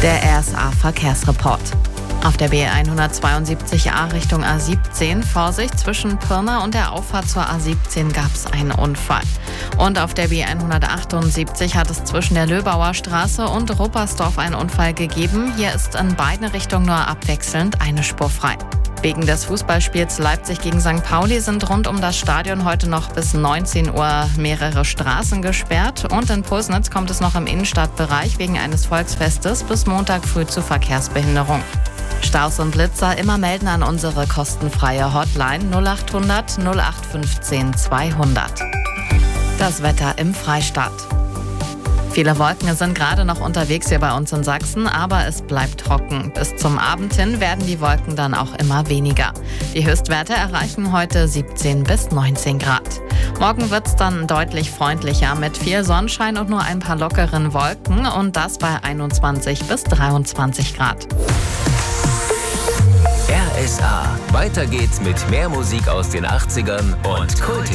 Der RSA-Verkehrsreport. Auf der B172a Richtung A17, Vorsicht, zwischen Pirna und der Auffahrt zur A17 gab es einen Unfall. Und auf der B178 hat es zwischen der Löbauer Straße und Ruppersdorf einen Unfall gegeben. Hier ist in beiden Richtungen nur abwechselnd eine Spur frei. Wegen des Fußballspiels Leipzig gegen St. Pauli sind rund um das Stadion heute noch bis 19 Uhr mehrere Straßen gesperrt. Und in Pulsnitz kommt es noch im Innenstadtbereich wegen eines Volksfestes bis Montag früh zu Verkehrsbehinderung. Staus und Blitzer immer melden an unsere kostenfreie Hotline 0800 0815 200. Das Wetter im Freistaat. Viele Wolken sind gerade noch unterwegs hier bei uns in Sachsen, aber es bleibt trocken. Bis zum Abend hin werden die Wolken dann auch immer weniger. Die Höchstwerte erreichen heute 17 bis 19 Grad. Morgen wird es dann deutlich freundlicher mit viel Sonnenschein und nur ein paar lockeren Wolken und das bei 21 bis 23 Grad. RSA. Weiter geht's mit mehr Musik aus den 80ern und Kult.